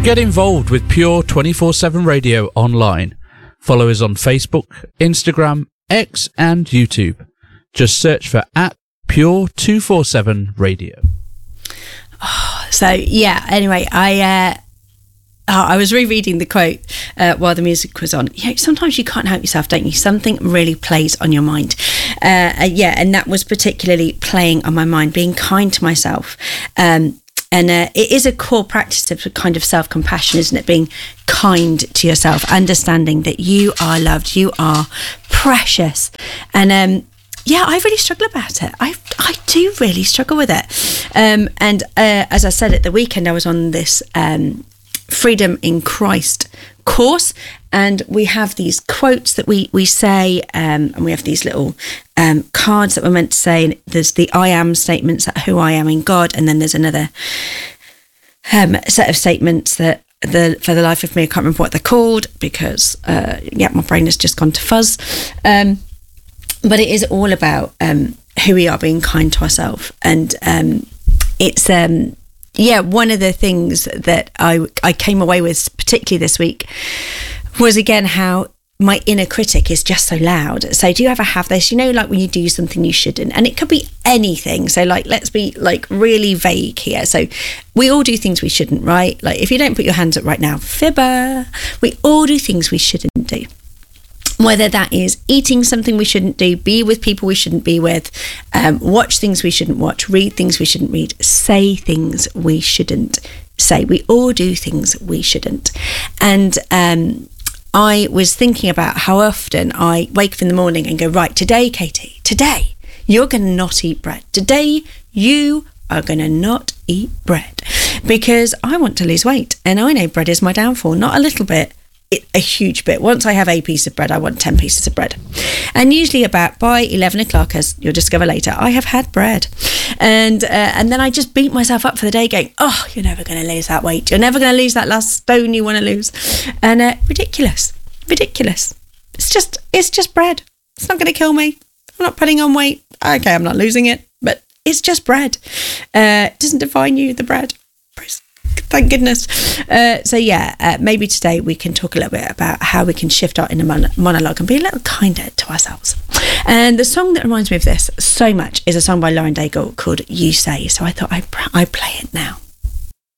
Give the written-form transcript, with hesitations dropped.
Get involved with Pure 24/7 Radio online. Follow us on Facebook, Instagram, X and YouTube. Just search for @Pure 247 Radio. So yeah, anyway, I was rereading the quote while the music was on. Sometimes you can't help yourself, don't you? Something really plays on your mind. And that was particularly playing on my mind, being kind to myself. And it is a core practice of kind of self-compassion, isn't it? Being kind to yourself, understanding that you are loved, you are precious. And I really struggle about it. I do really struggle with it. As I said at the weekend, I was on this Freedom in Christ course, and we have these quotes that we say, and we have these little cards that we're meant to say. There's the I am statements, who I am in God, and then there's another set of statements that for the life of me I can't remember what they're called because my brain has just gone to fuzz, but it is all about who we are, being kind to ourselves. And it's one of the things that I came away with, particularly this week, was again how my inner critic is just so loud. So do you ever have this, like when you do something you shouldn't? And it could be anything. So let's be really vague here. So we all do things we shouldn't, right? Like if you don't put your hands up right now, fibber. We all do things we shouldn't do. Whether that is eating something we shouldn't do, be with people we shouldn't be with, watch things we shouldn't watch, read things we shouldn't read, say things we shouldn't say. We all do things we shouldn't. And I was thinking about how often I wake up in the morning and go, right, today, Katie, today, you're going to not eat bread. Today, you are going to not eat bread because I want to lose weight. And I know bread is my downfall, not a little bit. A huge bit. Once I have a piece of bread, I want 10 pieces of bread. And usually by 11 o'clock, as you'll discover later, I have had bread. And then I just beat myself up for the day going, oh, you're never going to lose that weight. You're never going to lose that last stone you want to lose. And ridiculous. It's just bread. It's not going to kill me. I'm not putting on weight. Okay, I'm not losing it, but it's just bread. It doesn't define you, the bread. Thank goodness. Maybe today we can talk a little bit about how we can shift our inner monologue and be a little kinder to ourselves. And the song that reminds me of this so much is a song by Lauren Daigle called You Say. So I thought I'd play it now.